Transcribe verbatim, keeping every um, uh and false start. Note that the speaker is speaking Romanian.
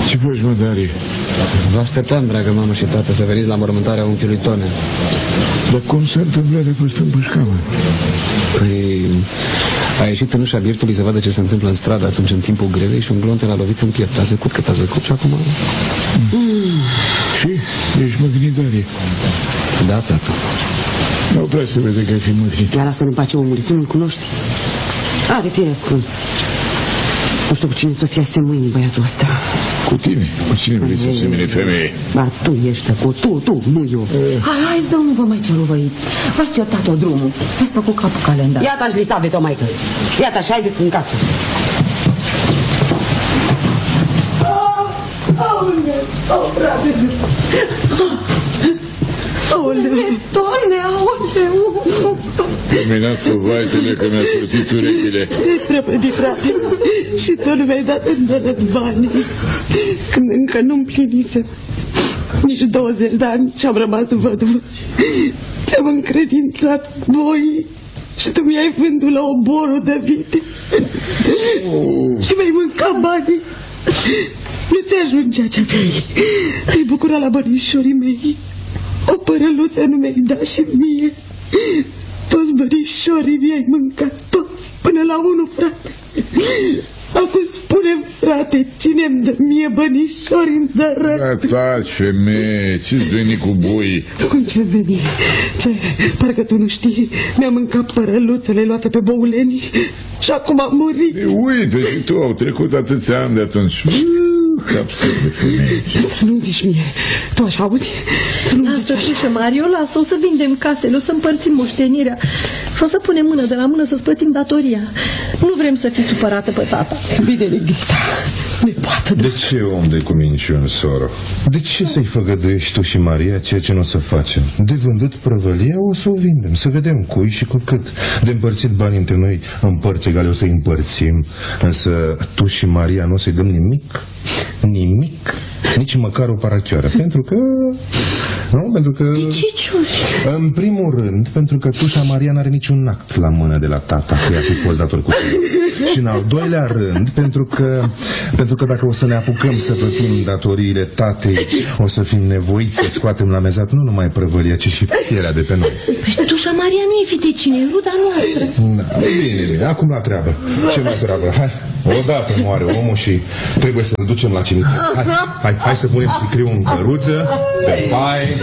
Ce faci, mă, Dari? Vă așteptam, dragă mamă și tată, să veniți la mormântarea unchiului Tone. Dar cum s-a întâmplat de păi împușca, mă? Păi... a ieșit în ușa birtului să vadă ce se întâmplă în stradă atunci, în timpul grevei, și un glonte l-a lovit în piept. A zăcut cât a zăcut și acum... Mm. Și? Ești măgnit, Dari? Da, tată. Nu prea se vede că ai fi măgnit. Ia lasă-l în pace, omul, tu nu-l cunoști. Are fie răspuns. Nu știu cu cine să fie asemănând băiatul ăsta. Cu tine? Cu cine vrei să semene femeie? Ba, tu ești cu tu, tu, nu eu. Hai, hai, zău, nu vă mai ceruvăiți. V-ați certat-o drumul. Vezi făcut capul calendar. Iată-și lisave-o, maică. Iată-și, haideți în casă. Aoleu, oh, frate. Aoleu. Doamne, aoleu. Terminați cu vaitele că mi-a surțit urechile. Te repede, frate. Și tu nu mi-ai dat îndărăt banii. Când încă nu împlinisem nici douăzeci de ani și am rămas văduvă. Te-am încredințat voi și tu mi-ai vândut la oborul de vite. Oh. Și mi-ai mâncat banii. Nu ți-ajungea ce aveai. Te-ai bucurat la bănișorii mei. O părăluță nu mi-ai dat și mie. Toți bănișorii mi-ai mâncat, toți, până la unul, frate. Acum spune-mi, frate, cine-mi dă mie bănișori în dărăt? Da, taci, femeie, ce-ți veni cu boi? Cum ce veni? Ce? Parcă tu nu știi, mi-am mâncat părăluțele luate pe Bouleni și acum am murit. E, uite, și tu, au trecut atâția ani de atunci. Capsă de femeie. Să nu zici mie, tu așa auzi? Să nu Lasă, zici așa. tușă, Mario, lasă, o să vindem casele, o să împărțim moștenirea și o să punem mână de la mână să-ți plătim datoria. Nu vrem să fii supărată pe tata. Bine, Ligrita, nepoată. De ce om de cuminciuni, soro? De ce să-i făgăduiești tu și Maria ceea ce nu o să facem? De vândut prăvălia o să o vindem, să vedem cui și cu cât. De împărțit bani între noi în părți egale o să-i împărțim, însă tu și Maria nu o să-i dăm nimic? Nimic? Nici măcar o parachioară. Pentru că... Nu? Pentru că... De ce, ciuși? În primul rând, pentru că tușa Maria n-are niciun act la mână de la tata, că i-a fi fost dator cu tine. Și în al doilea rând, pentru că, pentru că dacă o să ne apucăm să plătim datoriile tatei, o să fim nevoiți să scoatem la mezat nu numai prăvălia, ci și pielea de pe noi. Păi tușa Maria nu e vitecine, e ruda noastră. Da, bine, bine, acum la treabă. Ce mai treabă? Hai, odată moare omul și trebuie să-l ducem la cimitir. Hai, hai, hai să punem sicriul în căruță, pe paie.